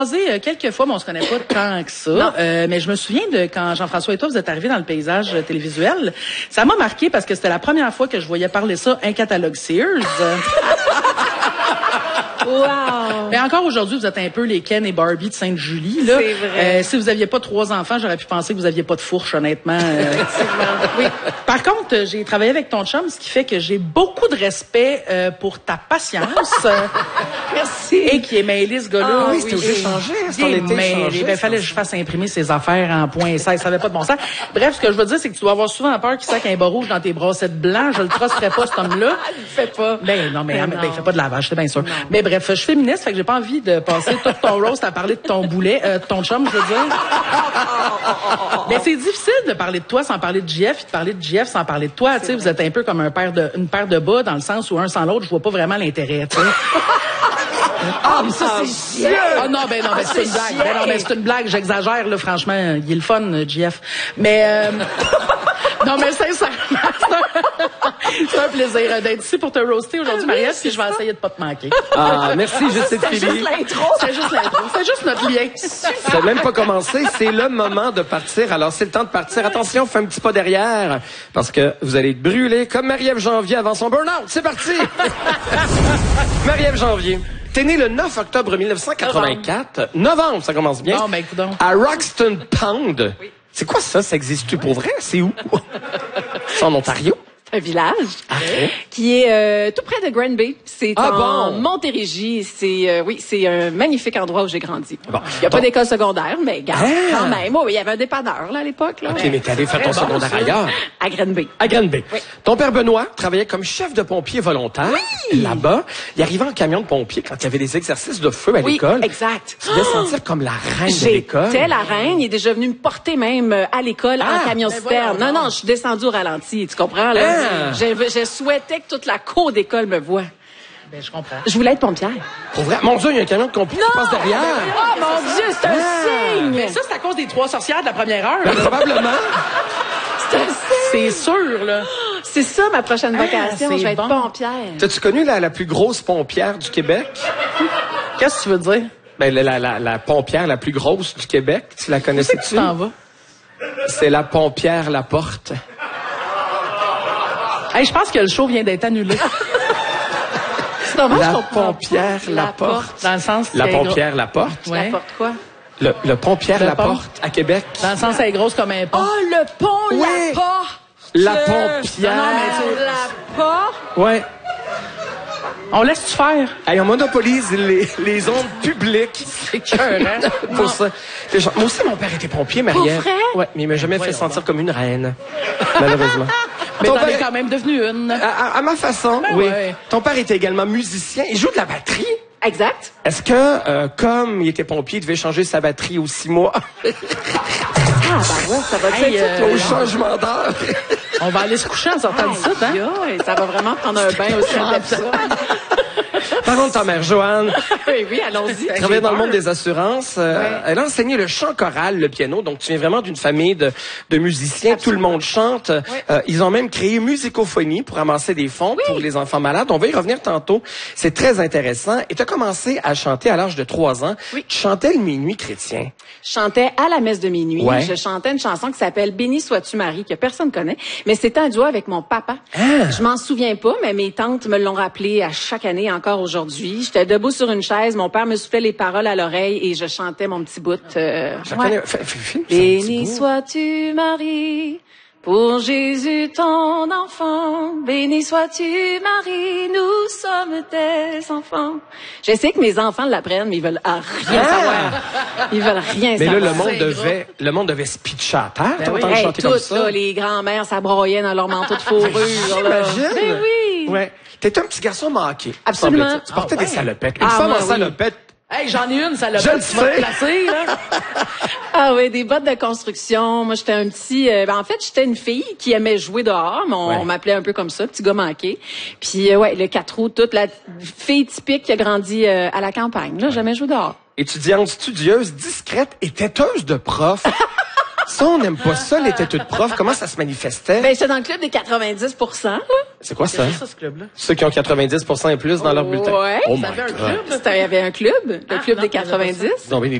Quelques fois, mais on se connaît pas tant que ça. Mais je me souviens de quand Jean-François et toi, vous êtes arrivés dans le paysage télévisuel. Ça m'a marqué parce que c'était la première fois que je voyais parler ça un catalogue Sears. Wow! Mais encore aujourd'hui, vous êtes un peu les Ken et Barbie de Sainte-Julie, là. C'est vrai. Si vous aviez pas 3 enfants, j'aurais pu penser que vous aviez pas de fourche, honnêtement. Oui. Par contre, j'ai travaillé avec ton chum, ce qui fait que j'ai beaucoup de respect pour ta patience. Merci. Et qui est mêlé, ce gars-là. oui, c'était obligé de changer. Il est mêlé. Ben, fallait que je fasse imprimer ses affaires en point 16. Ça avait pas de bon sens. Bref, ce que je veux dire, c'est que tu dois avoir souvent peur qu'il sac un bas rouge dans tes bracettes blancs. Je le trusterais pas, cet homme-là. Il fait pas. Ben, non, mais il fait pas de lavage, c'est bien sûr. Non. Mais bref, je suis féministe, fait que j'ai pas envie de passer tout ton roast à parler de ton boulet, de ton chum, je veux dire. Mais c'est difficile de parler de toi sans parler de JF, et de parler de JF sans parler de toi. Tu sais, vous êtes un peu comme une paire de bas, dans le sens où un sans l'autre, je vois pas vraiment l'intérêt, tu sais. Ah, mais ça, c'est chiant! Ah non, ben, c'est une blague. Ben non, ben, c'est une blague, j'exagère, là, franchement. Il est le fun, JF. Mais, non, mais sincèrement, c'est un plaisir d'être ici pour te roaster aujourd'hui, Marie-Ève, puis je vais essayer de pas te manquer. Ah, merci, Justine C'est Philly. juste l'intro. C'est juste l'intro. C'est juste notre lien. Ça n'a même pas commencé, c'est le moment de partir. Alors, c'est le temps de partir. Attention, fais un petit pas derrière, parce que vous allez être brûlés comme Marie-Ève Janvier avant son burn-out. C'est parti! Marie-Ève Janvier. T'es né le 9 octobre 1984. Novembre, ça commence bien. Bon, ben, écoute donc. À Roxton Pound. Oui. C'est quoi ça? Ça existe-tu pour vrai? C'est où? C'est en Ontario? Un village qui est tout près de Granby. C'est en Montérégie. C'est c'est un magnifique endroit où j'ai grandi. Bon. Il n'y a pas d'école secondaire, mais garde, quand même. Oui, il y avait un dépanneur là à l'époque. Là. OK, mais t'es allé faire ton secondaire ailleurs. À Granby. À Granby. Oui. Ton père Benoît travaillait comme chef de pompier volontaire là-bas. Il arrivait en camion de pompier quand il y avait des exercices de feu à l'école. Oui, exact. Tu devais sentir comme la reine de l'école. J'étais la reine. Il est déjà venu me porter même à l'école en camion citerne. voilà. Non, je suis descendue au ralenti. Tu comprends, là? Je souhaitais que toute la cour d'école me voie. Ben, je comprends. Je voulais être pompière. Pour vrai? Mon Dieu, il y a un camion de pompier qui passe derrière. Oh mon Dieu, c'est un signe! Mais ça, c'est à cause des 3 sorcières de la première heure. Ben, probablement. C'est un signe! C'est sûr, là. C'est ça ma prochaine vocation. c'est Je vais être bon. pompière. T'as-tu connu la plus grosse pompière du Québec? Qu'est-ce que tu veux dire? Ben, la pompière la plus grosse du Québec. Tu la connaissais-tu? Tu t'en vas? C'est la pompière Laporte. Hey, je pense que le show vient d'être annulé. C'est dommage La qu'on comprend pompière pas. Laporte. Dans le sens... La elle est pompière Laporte. Ouais. N'importe quoi. Le pompière Le Laporte à Québec. Dans le sens, elle est grosse comme un pont. Oh, le pont, Oui. la porte! La pompière. Non, mais La porte! Ouais. On laisse-tu faire? Hey, on monopolise les ondes publiques. C'est écœurant. Pour ça. Moi aussi, mon père était pompier, Marie-Ève. Pour vrai? Ouais, mais il m'a jamais fait sentir comme une reine. Malheureusement. Mais Ton t'en es père- quand même devenu une. à ma façon, Ben oui. ouais. Ton père était également musicien. Il joue de la batterie. Exact. Est-ce que, comme il était pompier, il devait changer sa batterie aux 6 mois Ah, ben ouais, ça va Hey, être ça, au changement d'heure? On va aller se coucher en sortant du site, hein? Ça va vraiment prendre un bain aussi de ça. Par contre, ta mère, Joanne, Oui, allons-y. elle travaillait dans le monde des assurances. Elle a enseigné le chant choral, le piano. Donc, tu viens vraiment d'une famille de musiciens. Absolument. Tout le monde chante. Ils ont même créé Musicophonie pour amasser des fonds pour les enfants malades. On va y revenir tantôt. C'est très intéressant. Et tu as commencé à chanter à l'âge de 3 ans. Oui. Tu chantais le minuit chrétien. Je chantais à la messe de minuit. Ouais. Je chantais une chanson qui s'appelle Béni sois-tu Marie, que personne connaît. Mais c'était un duo avec mon papa. Je m'en souviens pas, mais mes tantes me l'ont rappelé à chaque année, encore aujourd'hui. J'étais debout sur une chaise, mon père me soufflait les paroles à l'oreille et je chantais mon petit bout. Je connais. Béni sois-tu Marie, pour Jésus ton enfant. Béni sois-tu Marie, nous sommes tes enfants. Je sais que mes enfants l'apprennent, mais ils veulent rien savoir. Ils veulent rien Mais là, savoir. le monde devait se pitcher à terre. Ben T'entends oui. chanter comme toutes, ça. là, les grands-mères s'abroyaient dans leur manteau de fourrure. là. J'imagine. Ben oui. Ouais. T'étais un petit garçon manqué. Absolument. semble-t-il. Tu portais Ah ouais. des salopettes. Une Ah, femme moi, en oui. salopette. Hey, j'en ai une, ça l'a Je pas le tu vas te sais. placer, là. Ah oui, des bottes de construction. Moi, j'étais un petit... en fait, j'étais une fille qui aimait jouer dehors. Mais on m'appelait un peu comme ça, petit gars manqué. Puis, le 4 roues, toute la fille typique qui a grandi à la campagne. Là, j'aimais jouer dehors. Étudiante studieuse, discrète et têteuse de prof. Ça, on n'aime pas ça, les têteux de prof. Comment ça se manifestait? Ben, j'étais dans le club des 90%, là. C'est quoi ça? C'est ça, ce club-là. Ceux qui ont 90% et plus dans leur bulletin. Ouais. Oh Ça my avait un God. club. Il y avait un club, le club non, des 90. Non, mais